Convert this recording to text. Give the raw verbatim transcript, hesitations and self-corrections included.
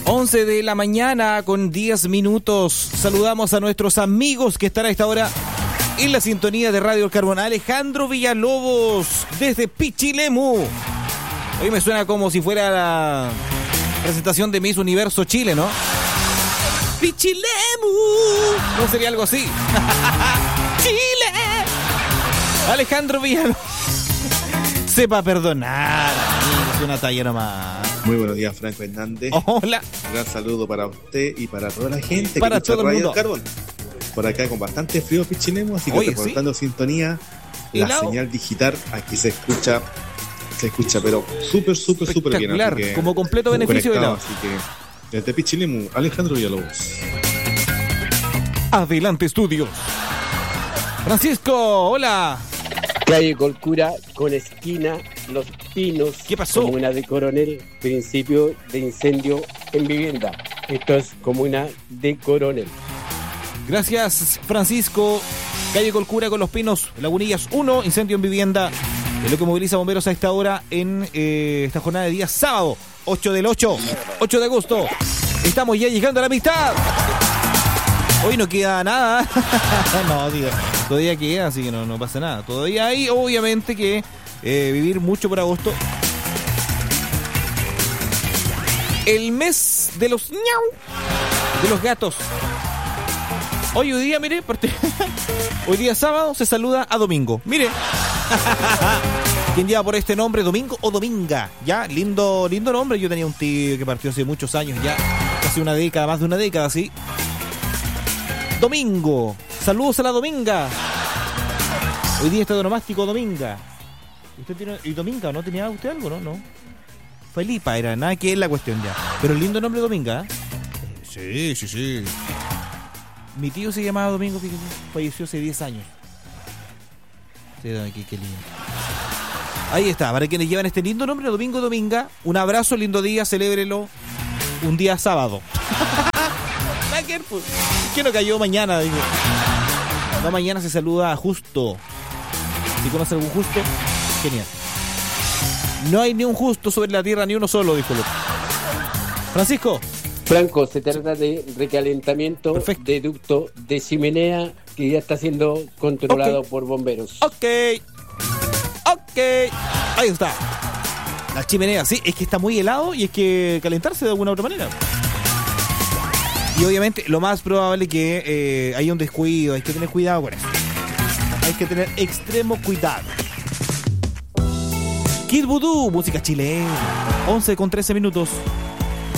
once de la mañana con diez minutos. Saludamos a nuestros amigos que están a esta hora en la sintonía de Radio El Carbón. Alejandro Villalobos, desde Pichilemu. Hoy me suena como si fuera la presentación de Miss Universo Chile, ¿no? Pichilemu. ¿No sería algo así? Chile. Alejandro Villalobos. Sepa perdonar, amigos, una talla nomás. Muy buenos días, Franco Hernández. Hola. Un gran saludo para usted y para toda la gente para que escucha todo el mundo. Radio Carbón. Por acá con bastante frío Pichilemu, así que Oye, reportando ¿sí? sintonía, la ¿Helado? señal digital aquí se escucha, se escucha, pero súper, súper, súper bien. Espectacular, Así que, como completo beneficio de conectado, helado. así que desde Pichilemu, Alejandro Villalobos. Adelante, estudios. Francisco, hola. Calle Colcura con esquina Los Pinos. ¿Qué pasó? Comuna de Coronel, principio de incendio en vivienda. Esto es comuna de Coronel. Gracias, Francisco. Calle Colcura con Los Pinos, Lagunillas uno, incendio en vivienda. Es lo que moviliza bomberos a esta hora en eh, esta jornada de día sábado, ocho del ocho, ocho de agosto. Estamos ya llegando a la mitad. Hoy no queda nada. No, digo, todavía queda, así que no, no pasa nada. Todavía hay, obviamente, que eh, vivir mucho por agosto. El mes de los ñau, de los gatos. Hoy, hoy día, mire, parte... hoy día sábado se saluda a Domingo. Mire. ¿Quién lleva por este nombre? ¿Domingo o Dominga? Ya, lindo, lindo nombre. Yo tenía un tío que partió hace muchos años ya. Casi una década, más de una década, sí. Domingo. Saludos a la Dominga. Hoy día está de onomástico Dominga. ¿Usted tiene, y Dominga, ¿no tenía usted algo, no? No. Felipa era, nada que es la cuestión ya. Pero el lindo nombre Dominga, ¿eh? Sí, sí, sí. Mi tío se llamaba Domingo, fíjese, falleció hace diez años. Sí, qué, qué lindo. Ahí está, para quienes llevan este lindo nombre, Domingo Dominga, un abrazo, lindo día, celébrelo un día sábado. ¿Qué no cayó mañana? Digo. No, mañana se saluda a Justo. Si conoce algún Justo, genial. No hay ni un justo sobre la tierra, ni uno solo, dijo López. Francisco. Franco, se trata de recalentamiento Perfecto. de ducto de chimenea que ya está siendo controlado Okay. por bomberos. Ok. Ok. Ahí está. La chimenea, sí, es que está muy helado y es que calentarse de alguna u otra manera. Y obviamente lo más probable que eh, haya un descuido, hay que tener cuidado con eso. Hay que tener extremo cuidado. Kid Voodoo, música chilena. once con trece minutos.